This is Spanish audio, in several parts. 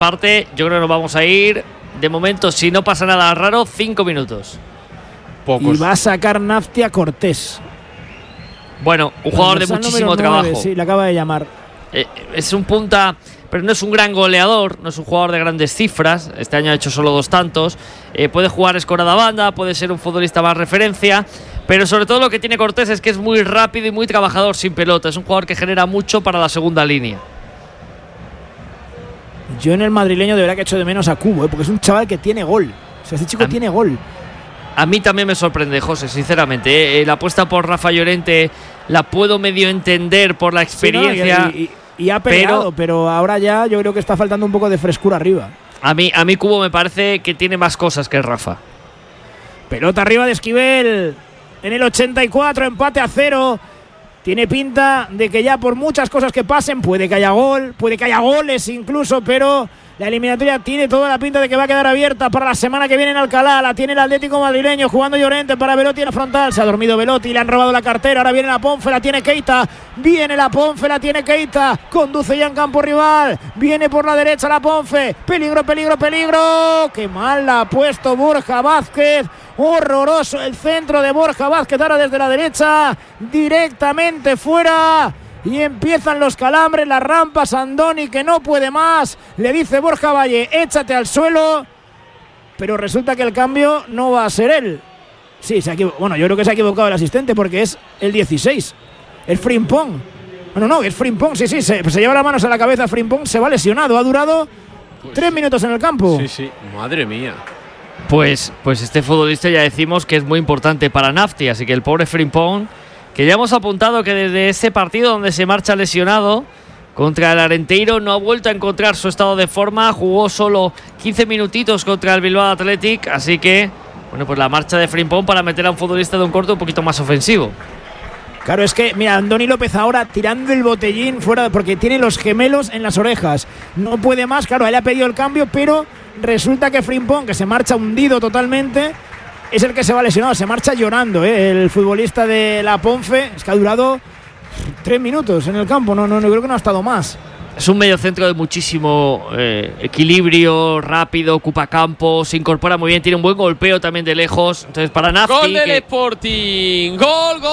parte, yo creo que nos vamos a ir, de momento, si no pasa nada raro, 5 minutos. Pocos. Y va a sacar Nafti a Cortés. Bueno, un jugador de muchísimo trabajo. Sí, le acaba de llamar. Es un punta, pero no es un gran goleador, no es un jugador de grandes cifras. Este año ha hecho solo 2 tantos. Puede jugar escorada banda, puede ser un futbolista más referencia, pero sobre todo lo que tiene Cortés es que es muy rápido y muy trabajador sin pelota. Es un jugador que genera mucho para la segunda línea. Yo en el madrileño de verdad que echo de menos a Cubo, porque es un chaval que tiene gol. O sea, este chico tiene gol. A mí también me sorprende, José, sinceramente. La apuesta por Rafa Llorente la puedo medio entender por la experiencia. Sí, ¿no? Y ha peleado, pero ahora ya yo creo que está faltando un poco de frescura arriba. A mí Cubo me parece que tiene más cosas que Rafa. Pelota arriba de Esquivel. En el 84, empate a 0. Tiene pinta de que ya por muchas cosas que pasen, puede que haya gol, puede que haya goles incluso, pero la eliminatoria tiene toda la pinta de que va a quedar abierta para la semana que viene en Alcalá. La tiene el Atlético madrileño jugando Llorente para Belotti en la frontal. Se ha dormido Belotti, le han robado la cartera. Ahora viene la Ponfe, la tiene Keita. Viene la Ponfe, la tiene Keita. Conduce ya en campo rival. Viene por la derecha la Ponfe. Peligro, peligro, peligro. Qué mal la ha puesto Borja Vázquez. Horroroso el centro de Borja Vázquez. Ahora desde la derecha. Directamente fuera. Y empiezan los calambres, las rampas. Andoni que no puede más. Le dice Borja Valle, échate al suelo. Pero resulta que el cambio no va a ser él. Sí, bueno, yo creo que se ha equivocado el asistente porque es el 16. Es Frimpong. No, es Frimpong. Sí, se lleva las manos a la cabeza Frimpong. Se va lesionado. Ha durado 3 minutos en el campo. Sí. Madre mía. Pues este futbolista ya decimos que es muy importante para Nafti. Así que el pobre Frimpong, que ya hemos apuntado que desde ese partido donde se marcha lesionado contra el Arenteiro no ha vuelto a encontrar su estado de forma. Jugó solo 15 minutitos contra el Bilbao Athletic, así que bueno, pues la marcha de Frimpong para meter a un futbolista de un corte un poquito más ofensivo. Claro, es que, mira, Andoni López ahora tirando el botellín fuera porque tiene los gemelos en las orejas. No puede más, claro, él ha pedido el cambio, pero resulta que Frimpong, que se marcha hundido totalmente, es el que se va lesionado, se marcha llorando, el futbolista de la Ponfe. Es que ha durado 3 minutos en el campo, no creo que no ha estado más. Es un mediocentro de muchísimo equilibrio, rápido, ocupa campo, se incorpora muy bien, tiene un buen golpeo también de lejos. Entonces para Nafti, gol del Sporting, gol.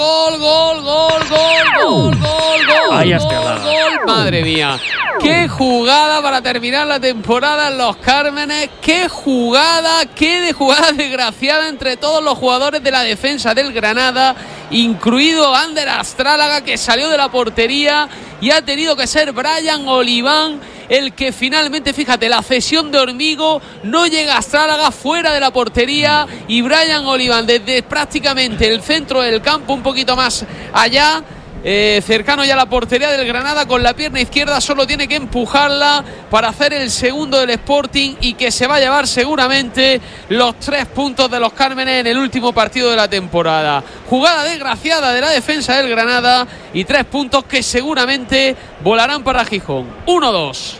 Ahí está. Madre mía, qué jugada para terminar la temporada en Los Cármenes. Qué jugada desgraciada entre todos los jugadores de la defensa del Granada, incluido Ander Astrálaga, que salió de la portería y ha tenido que ser Brian Oliván el que finalmente, fíjate, la cesión de Hormigo, no llega a Astrálaga fuera de la portería y Brian Oliván desde prácticamente el centro del campo, un poquito más allá, cercano ya a la portería del Granada, con la pierna izquierda solo tiene que empujarla para hacer el segundo del Sporting y que se va a llevar seguramente los 3 puntos de los Cármenes en el último partido de la temporada. Jugada desgraciada de la defensa del Granada y 3 puntos que seguramente volarán para Gijón. 1-2.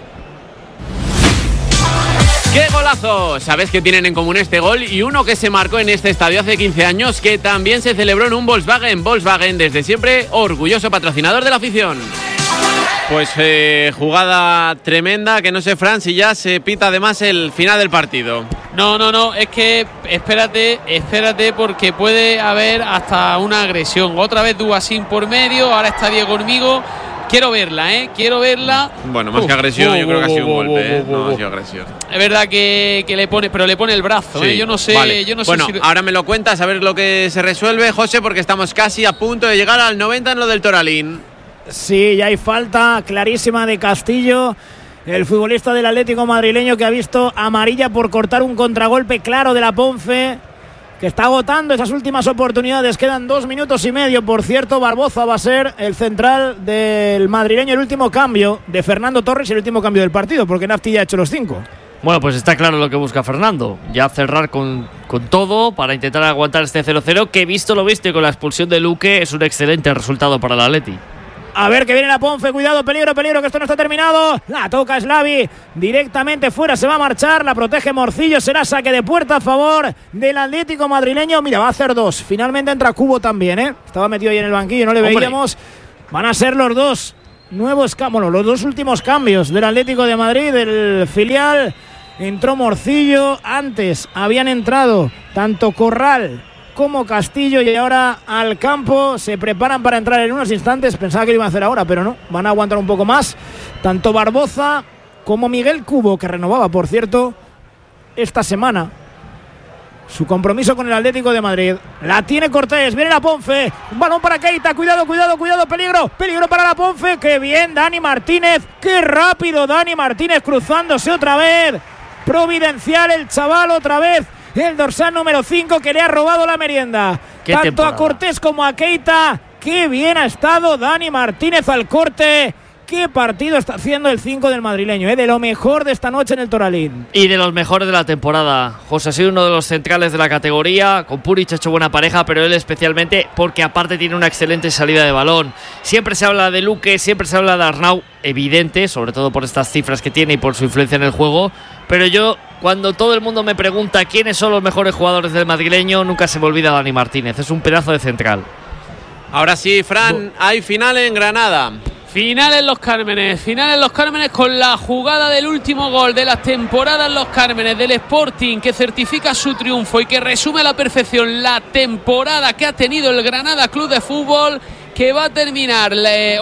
¡Qué golazo! Sabes que tienen en común este gol y uno que se marcó en este estadio hace 15 años, que también se celebró en un Volkswagen. Volkswagen, desde siempre, orgulloso patrocinador de la afición. Pues jugada tremenda, que no sé, Fran, si ya se pita además el final del partido. No, es que espérate porque puede haber hasta una agresión. Otra vez Duasín por medio, ahora está Diego Hormigo. Quiero verla. Bueno, más que agresión, yo creo que ha sido un golpe, no ha sido agresión. Es verdad que le pone el brazo, sí, yo no sé, vale. Bueno, si... ahora me lo cuentas, a ver lo que se resuelve, José, porque estamos casi a punto de llegar al 90 en lo del Toralín. Sí, ya hay falta clarísima de Castillo, el futbolista del Atlético madrileño, que ha visto amarilla por cortar un contragolpe claro de la Ponfe, que está agotando esas últimas oportunidades. Quedan 2 minutos y medio. Por cierto, Barboza va a ser el central del madrileño, el último cambio de Fernando Torres y el último cambio del partido, porque Nafti ya ha hecho los 5. Bueno, pues está claro lo que busca Fernando, ya cerrar con todo para intentar aguantar este 0-0, que visto lo visto y con la expulsión de Luque es un excelente resultado para el Atleti. A ver que viene la Ponfe, cuidado, peligro, que esto no está terminado. La toca Slavi, directamente fuera, se va a marchar, la protege Morcillo, será saque de puerta a favor del Atlético madrileño. Mira, va a hacer 2, finalmente entra Cubo también, estaba metido ahí en el banquillo, no le veíamos. Van a ser los 2 nuevos cambios, los dos últimos cambios del Atlético de Madrid, del filial. Entró Morcillo, antes habían entrado tanto Corral como Castillo y ahora al campo se preparan para entrar en unos instantes. Pensaba que lo iban a hacer ahora, pero no, van a aguantar un poco más. Tanto Barboza como Miguel Cubo, que renovaba, por cierto, esta semana su compromiso con el Atlético de Madrid. La tiene Cortés, viene la Ponfe, un balón para Keita, cuidado, peligro para la Ponfe. Qué bien Dani Martínez, qué rápido Dani Martínez cruzándose otra vez. Providencial el chaval otra vez, el dorsal número 5 que le ha robado la merienda. Tanto temporada a Cortés como a Keita. Qué bien ha estado Dani Martínez al corte. Qué partido está haciendo el 5 del madrileño, de lo mejor de esta noche en el Toralín. Y de los mejores de la temporada. José ha sido uno de los centrales de la categoría. Con Puric ha hecho buena pareja, pero él especialmente porque aparte tiene una excelente salida de balón. Siempre se habla de Luque, siempre se habla de Arnau, evidente, sobre todo por estas cifras que tiene y por su influencia en el juego. Pero yo, cuando todo el mundo me pregunta quiénes son los mejores jugadores del madrileño, nunca se me olvida Dani Martínez. Es un pedazo de central. Ahora sí, Fran, hay final en Granada. Final en Los Cármenes con la jugada del último gol de la temporada en Los Cármenes del Sporting, que certifica su triunfo y que resume a la perfección la temporada que ha tenido el Granada Club de Fútbol, que va a terminar,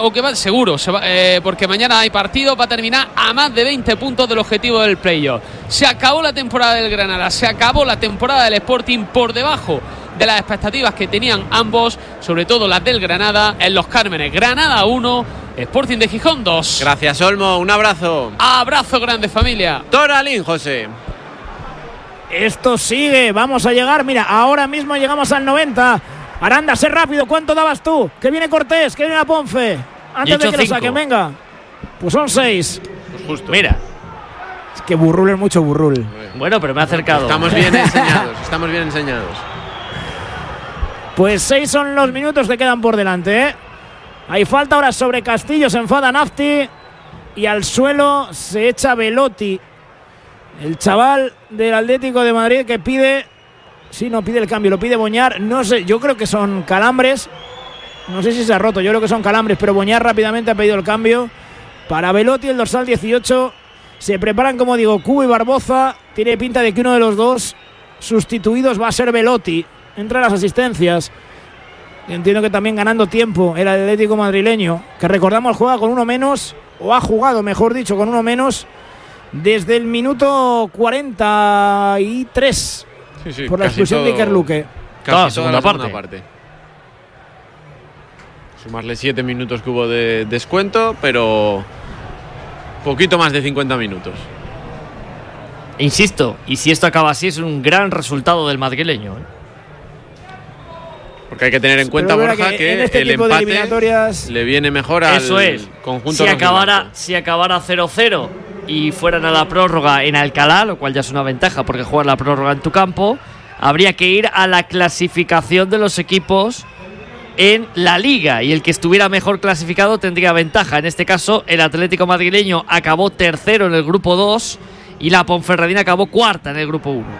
porque mañana hay partido, va a terminar a más de 20 puntos del objetivo del playoff. Se acabó la temporada del Granada, se acabó la temporada del Sporting por debajo de las expectativas que tenían ambos, sobre todo las del Granada, en Los Cármenes. Granada 1, Sporting de Gijón 2. Gracias, Olmo, un abrazo. Abrazo grande, familia. Toralín, José. Esto sigue, vamos a llegar, mira, ahora mismo llegamos al 90. Aranda, sé rápido, ¿cuánto dabas tú? Que viene Cortés, que viene la Ponfe. Antes de que lo saquen, venga. Pues son 6. Pues justo. Mira. Es que Burrul es mucho Burrul. Bueno, pero me ha acercado. Estamos bien enseñados. Pues 6 son los minutos que quedan por delante, Hay falta ahora sobre Castillo, se enfada Nafti y al suelo se echa Velotti, el chaval del Atlético de Madrid que pide, no pide el cambio, lo pide Boñar, no sé, yo creo que son calambres, no sé si se ha roto, yo creo que son calambres, pero Boñar rápidamente ha pedido el cambio para Velotti, el dorsal 18, se preparan como digo Cubo y Barboza, tiene pinta de que uno de los dos sustituidos va a ser Velotti. Entre las asistencias, entiendo que también ganando tiempo el Atlético madrileño, que recordamos juega con uno menos, o ha jugado mejor dicho con uno menos desde el minuto 43 por la expulsión de Iker Luque. Casi toda la segunda parte. Sumarle 7 minutos que hubo de descuento, pero poquito más de 50 minutos. Insisto, y si esto acaba así es un gran resultado del madrileño, Porque hay que tener en cuenta, Borja, que este el empate le viene mejor al conjunto. Si acabara 0-0 y fueran a la prórroga en Alcalá, lo cual ya es una ventaja porque juegas la prórroga en tu campo, habría que ir a la clasificación de los equipos en la Liga y el que estuviera mejor clasificado tendría ventaja. En este caso, el Atlético madrileño acabó tercero en el grupo 2 y la Ponferradina acabó cuarta en el grupo 1.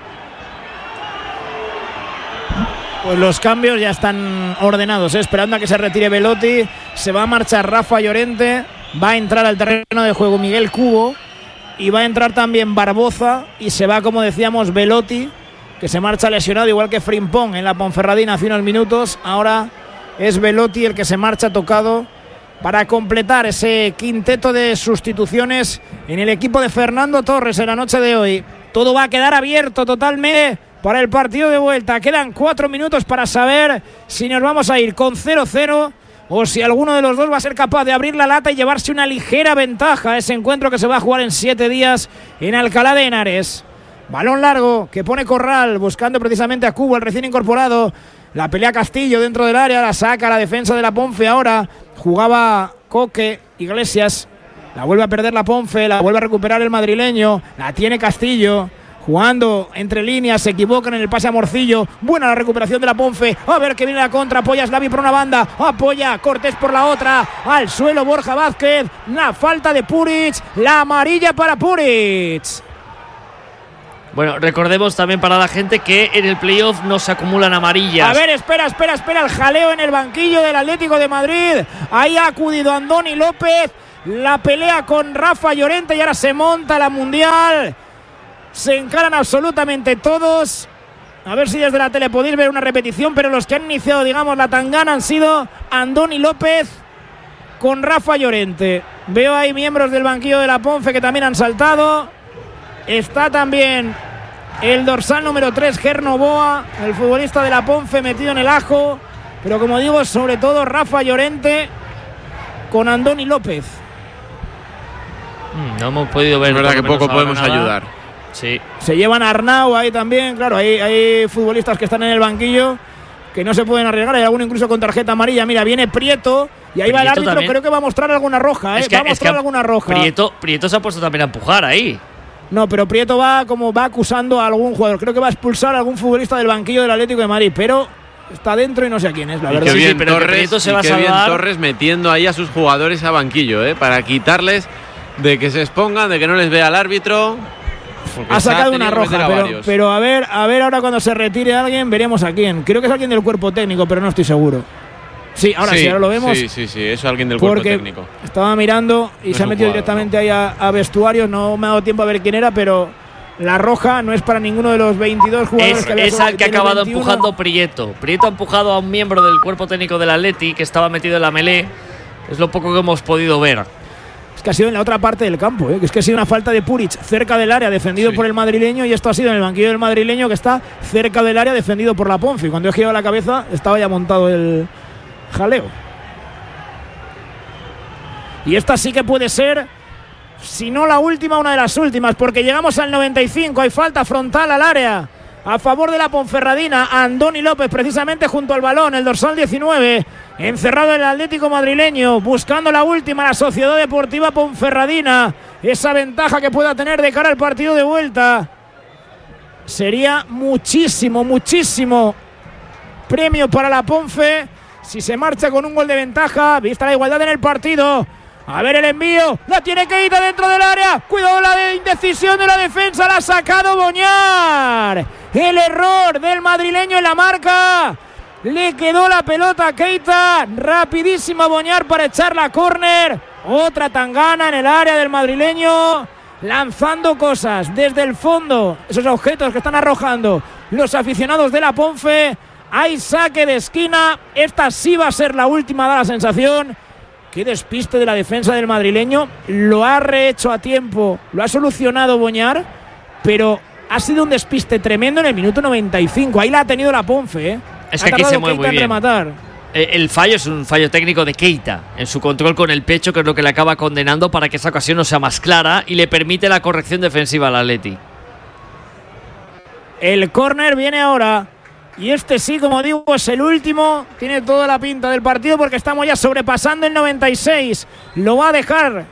Pues los cambios ya están ordenados, esperando a que se retire Velotti. Se va a marchar Rafa Llorente, va a entrar al terreno de juego Miguel Cubo y va a entrar también Barboza y se va, como decíamos, Velotti, que se marcha lesionado igual que Frimpong en la Ponferradina hace unos minutos. Ahora es Velotti el que se marcha tocado para completar ese quinteto de sustituciones en el equipo de Fernando Torres en la noche de hoy. Todo va a quedar abierto totalmente para el partido de vuelta. Quedan 4 minutos para saber si nos vamos a ir con 0-0 o si alguno de los dos va a ser capaz de abrir la lata y llevarse una ligera ventaja a ese encuentro que se va a jugar en 7 días en Alcalá de Henares. Balón largo que pone Corral buscando precisamente a Cubo, el recién incorporado. La pelea Castillo dentro del área, la saca la defensa de la Ponfe ahora. Jugaba Coque, Iglesias, la vuelve a perder la Ponfe, la vuelve a recuperar el madrileño, la tiene Castillo. Jugando entre líneas, se equivocan en el pase a Morcillo. Buena la recuperación de la Ponfe. A ver que viene la contra. Apoya Slavi por una banda. Apoya Cortés por la otra. Al suelo Borja Vázquez. La falta de Puric. La amarilla para Puric. Bueno, recordemos también para la gente que en el playoff no se acumulan amarillas. A ver, espera, el jaleo en el banquillo del Atlético de Madrid. Ahí ha acudido Andoni López. La pelea con Rafa Llorente y ahora se monta la Mundial. Se encaran absolutamente todos. A ver si desde la tele podéis ver una repetición, pero los que han iniciado, digamos, la tangana han sido Andoni López con Rafa Llorente. Veo ahí miembros del banquillo de la Ponfe que también han saltado. Está también el dorsal número 3, Ger Novoa, el futbolista de la Ponfe metido en el ajo. Pero como digo, sobre todo Rafa Llorente con Andoni López. No hemos podido ver. Es verdad que poco podemos ayudar. Sí. Se llevan a Arnau ahí también. Claro, hay futbolistas que están en el banquillo que no se pueden arriesgar. Hay alguno incluso con tarjeta amarilla. Mira, viene Prieto y ahí va el árbitro. También. Creo que va a mostrar alguna roja. Va a mostrar alguna roja. Prieto se ha puesto también a empujar ahí. No, pero Prieto va acusando a algún jugador. Creo que va a expulsar a algún futbolista del banquillo del Atlético de Madrid, pero está dentro y no sé a quién es, la verdad. Qué bien, pero Torres, Prieto se va a salvar. Bien Torres metiendo ahí a sus jugadores a banquillo, para quitarles de que se expongan, de que no les vea el árbitro. Ha sacado una roja, pero a ver ahora cuando se retire alguien, veremos a quién. Creo que es alguien del cuerpo técnico, pero no estoy seguro. Sí, ahora lo vemos. Sí, es alguien del cuerpo técnico. Estaba mirando y se ha metido directamente ahí a vestuarios. No me ha dado tiempo a ver quién era, pero la roja no es para ninguno de los 22 jugadores que había. Es al que ha acabado empujando Prieto. Prieto ha empujado a un miembro del cuerpo técnico del Atleti que estaba metido en la melee. Es lo poco que hemos podido ver. Es que ha sido en la otra parte del campo, que es que ha sido una falta de Puric cerca del área, defendido por el madrileño, y esto ha sido en el banquillo del madrileño, que está cerca del área, defendido por la Ponfe. Cuando he girado la cabeza estaba ya montado el jaleo. Y esta sí que puede ser, si no la última, una de las últimas, porque llegamos al 95, hay falta frontal al área a favor de la Ponferradina. Andoni López precisamente junto al balón, el dorsal 19, encerrado el Atlético madrileño, buscando la última, la Sociedad Deportiva Ponferradina, esa ventaja que pueda tener de cara al partido de vuelta. Sería muchísimo premio para la Ponfe si se marcha con un gol de ventaja, vista la igualdad en el partido. A ver el envío, la tiene Keita dentro del área, cuidado la indecisión de la defensa, la ha sacado Boñar. El error del madrileño en la marca, le quedó la pelota a Keita, rapidísima Boñar para echarla a córner. Otra tangana en el área del madrileño, lanzando cosas desde el fondo, esos objetos que están arrojando los aficionados de la Ponfe. Hay saque de esquina, esta sí va a ser la última, da la sensación. Qué despiste de la defensa del madrileño, lo ha rehecho a tiempo, lo ha solucionado Boñar, pero ha sido un despiste tremendo en el minuto 95, ahí la ha tenido la Ponfe. Es que aquí se mueve muy bien. Rematar. El fallo es un fallo técnico de Keita, en su control con el pecho, que es lo que le acaba condenando para que esa ocasión no sea más clara y le permite la corrección defensiva al Atleti. El córner viene ahora. Y este sí, como digo, es el último. Tiene toda la pinta del partido porque estamos ya sobrepasando el 96. Lo va a dejar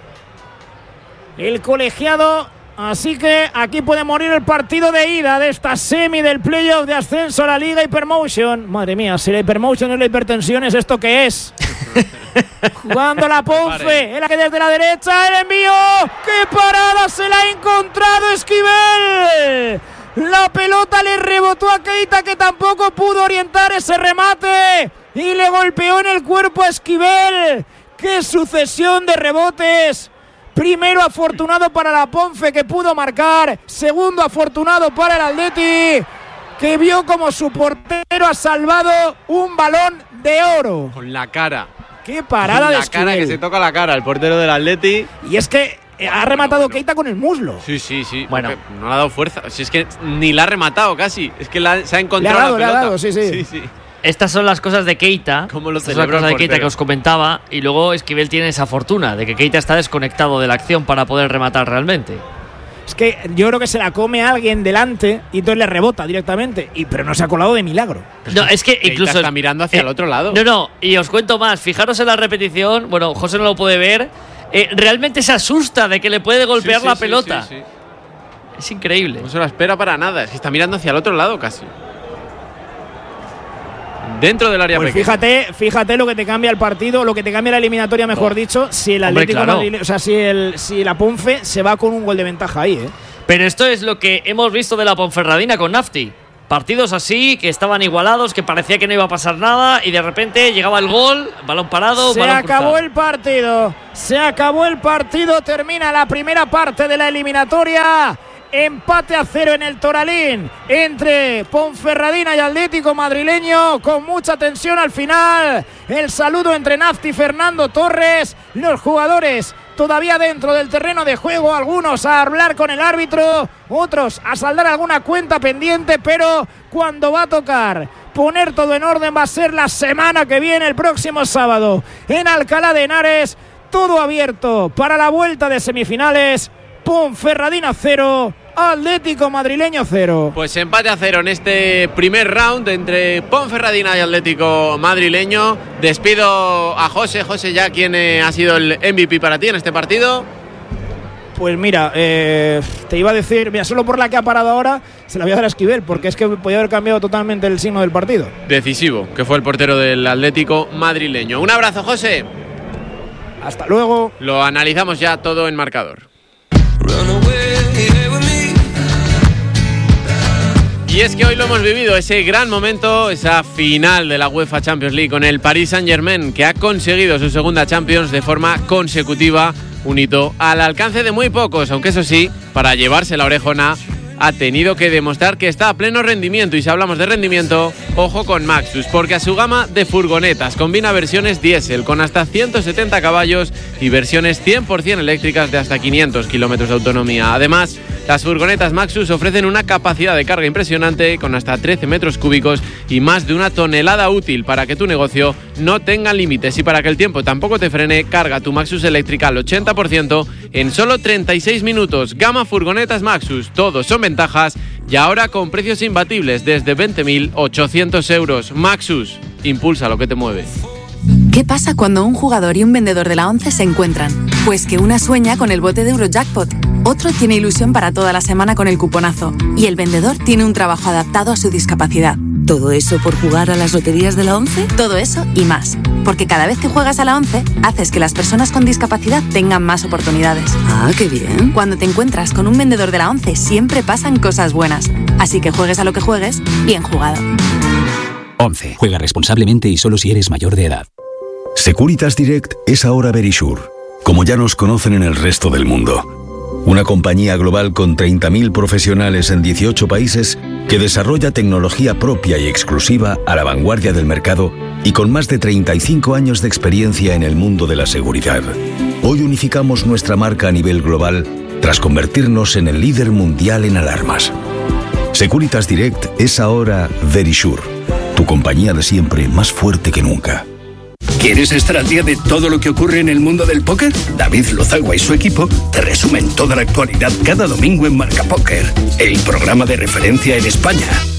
el colegiado. Así que aquí puede morir el partido de ida de esta semi del playoff de ascenso a la Liga Hypermotion. Madre mía, si la Hypermotion es la hipertensión, ¿es esto qué es? Jugando la Ponfe, en la que desde la derecha el envío. ¡Qué parada! Se la ha encontrado Esquivel. La pelota le rebotó a Keita, que tampoco pudo orientar ese remate y le golpeó en el cuerpo a Esquivel. ¡Qué sucesión de rebotes! Primero afortunado para la Ponfe, que pudo marcar. Segundo afortunado para el Atleti, que vio como su portero ha salvado un balón de oro. Con la cara. ¡Qué parada de Esquivel! La cara, que se toca la cara el portero del Atleti. Y es que ha rematado Keita con el muslo. Sí. Bueno, no le ha dado fuerza. Si es que ni la ha rematado casi. Es que se ha encontrado le ha dado, sí. Estas son las cosas de Keita. Como lo Estas son las cosas de Keita que os comentaba. Y luego Esquivel tiene esa fortuna de que Keita está desconectado de la acción para poder rematar realmente. Es que yo creo que se la come a alguien delante y entonces le rebota directamente. Pero no se ha colado de milagro. No, es que incluso Keita está mirando hacia el otro lado. No, y os cuento más. Fijaros en la repetición. Bueno, José no lo puede ver. Realmente se asusta de que le puede golpear la pelota. Sí. Es increíble. No se la espera para nada. Es que está mirando hacia el otro lado casi. Dentro del área pequeña. Fíjate lo que te cambia el partido, lo que te cambia la eliminatoria, mejor dicho, si el Atlético Madrid, o sea, si la Ponfe se va con un gol de ventaja ahí, Pero esto es lo que hemos visto de la Ponferradina con Nafti. Partidos así, que estaban igualados, que parecía que no iba a pasar nada y de repente llegaba el gol, balón parado, balón cruzado. Se acabó el partido, termina la primera parte de la eliminatoria. Empate a 0 en el Toralín entre Ponferradina y Atlético Madrileño, con mucha tensión al final. El saludo entre Nafti y Fernando Torres, los jugadores todavía dentro del terreno de juego, algunos a hablar con el árbitro, otros a saldar alguna cuenta pendiente, pero cuando va a tocar poner todo en orden va a ser la semana que viene, el próximo sábado, en Alcalá de Henares. Todo abierto para la vuelta de semifinales. Ponferradina 0, Atlético Madrileño 0. Pues empate a 0 en este primer round entre Ponferradina y Atlético Madrileño. Despido a José. José, ya, ¿quién ha sido el MVP para ti en este partido? Pues mira, te iba a decir, mira, solo por la que ha parado ahora se la voy a dar a Esquivel, porque es que podía haber cambiado totalmente el signo del partido. Decisivo, que fue el portero del Atlético Madrileño. Un abrazo, José. Hasta luego. Lo analizamos ya todo en marcador. Y es que hoy lo hemos vivido, ese gran momento, esa final de la UEFA Champions League con el Paris Saint-Germain, que ha conseguido su segunda Champions de forma consecutiva, un hito al alcance de muy pocos, aunque eso sí, para llevarse la orejona ha tenido que demostrar que está a pleno rendimiento. Y si hablamos de rendimiento, ojo con Maxus, porque a su gama de furgonetas combina versiones diésel con hasta 170 caballos y versiones 100% eléctricas de hasta 500 kilómetros de autonomía. Además, las furgonetas Maxus ofrecen una capacidad de carga impresionante con hasta 13 metros cúbicos y más de 1 tonelada útil para que tu negocio no tenga límites. Y para que el tiempo tampoco te frene, carga tu Maxus eléctrica al 80% en solo 36 minutos. Gama furgonetas Maxus, todos son ventajas y ahora con precios imbatibles desde 20.800 euros. Maxus, impulsa lo que te mueve. ¿Qué pasa cuando un jugador y un vendedor de la 11 se encuentran? Pues que una sueña con el bote de Eurojackpot, otro tiene ilusión para toda la semana con el cuponazo y el vendedor tiene un trabajo adaptado a su discapacidad. ¿Todo eso por jugar a las loterías de la 11? Todo eso y más, porque cada vez que juegas a la 11 haces que las personas con discapacidad tengan más oportunidades. ¡Ah, qué bien! Cuando te encuentras con un vendedor de la 11 siempre pasan cosas buenas, así que juegues a lo que juegues, bien jugado. 11. Juega responsablemente y solo si eres mayor de edad. Securitas Direct es ahora Verisure, como ya nos conocen en el resto del mundo. Una compañía global con 30.000 profesionales en 18 países que desarrolla tecnología propia y exclusiva a la vanguardia del mercado y con más de 35 años de experiencia en el mundo de la seguridad. Hoy unificamos nuestra marca a nivel global tras convertirnos en el líder mundial en alarmas. Securitas Direct es ahora Verisure, tu compañía de siempre más fuerte que nunca. ¿Quieres estar al día de todo lo que ocurre en el mundo del póker? David Lozagua y su equipo te resumen toda la actualidad cada domingo en Marca Póker, el programa de referencia en España.